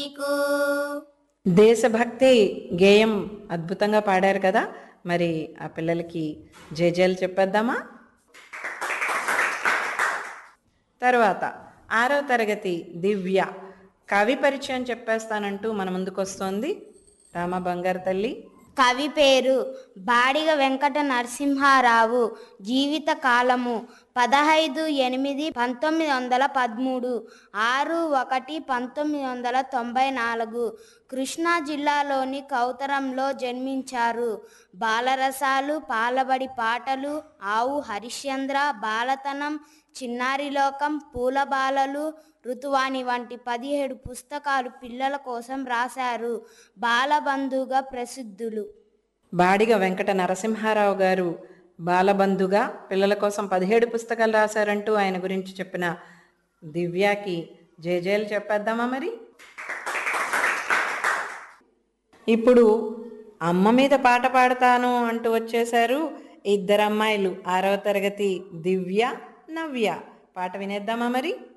నీకు. దేశభక్తి గేయం అద్భుతంగా పాడారు కదా. మరి ఆ పిల్లలకి జేజేలు చెప్పేద్దామా? తర్వాత 6వ తరగతి దివ్య కవి పరిచయం చెప్పేస్తానంటూ మన ముందుకు వస్తోంది. రామ బంగారు తల్లి. కవి పేరు బాడిగ వెంకట నరసింహారావు. జీవిత కాలము 15/8/1913, 6/1/1994. కృష్ణా జిల్లాలోని కౌతరంలో జన్మించారు. బాలరసాలు, పాలబడి పాటలు, ఆవు హరిశ్చంద్ర, బాలతనం, చిన్నారి లోకం, పూలబాలలు, ఋతువాణి వంటి 17 పుస్తకాలు పిల్లల కోసం రాశారు. బాలబంధుగా ప్రసిద్ధులు. బాడిగ వెంకట నరసింహారావు గారు బాలబంధుగా పిల్లల కోసం 17 పుస్తకాలు రాశారంటూ ఆయన గురించి చెప్పిన దివ్యాకి జేజేలు చెప్పేద్దామా మరి? ఇప్పుడు అమ్మ మీద పాట పాడతాను అంటూ వచ్చేశారు ఇద్దరు అమ్మాయిలు. 6వ తరగతి దివ్య, నవ్య. పాట వినేద్దామా మరి?